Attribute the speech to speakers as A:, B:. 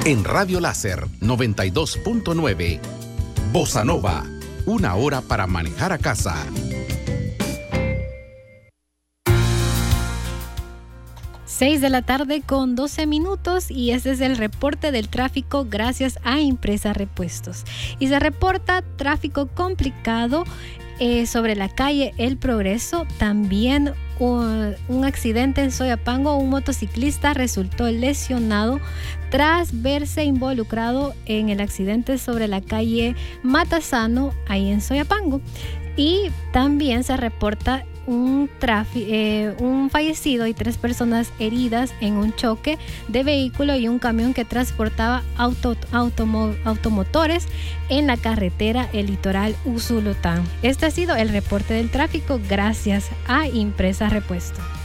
A: En Radio Láser 92.9, Bossa Nova, una hora para manejar a casa.
B: Seis de la tarde con 12 minutos y este es el reporte del tráfico gracias a Impresa Repuestos. Y se reporta tráfico complicado sobre la calle El Progreso. También un accidente en Soyapango. Un motociclista resultó lesionado tras verse involucrado en el accidente sobre la calle Matasano, ahí en Soyapango. Y también se reporta un fallecido y 3 personas heridas en un choque de vehículo y un camión que transportaba automotores en la carretera El Litoral Usulután. Este ha sido el reporte del tráfico gracias a Impresa Repuesto.